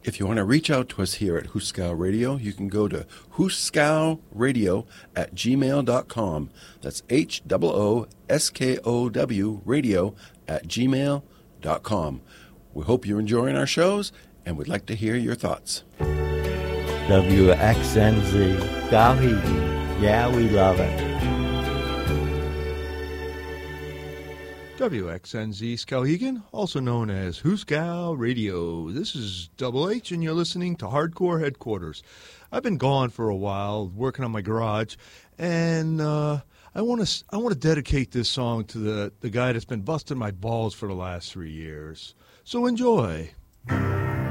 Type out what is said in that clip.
If you want to reach out to us here at Huskow Radio, you can go to huskowradio@gmail.com. That's HOOSKOW radio@gmail.com. We hope you're enjoying our shows, and we'd like to hear your thoughts. WXNZ, Skowhegan. Yeah, we love it. WXNZ Skowhegan, also known as Huskow Radio. This is Double H, and you're listening to Hardcore Headquarters. I've been gone for a while, working on my garage, and I want to dedicate this song to the guy that's been busting my balls for the last 3 years. So enjoy.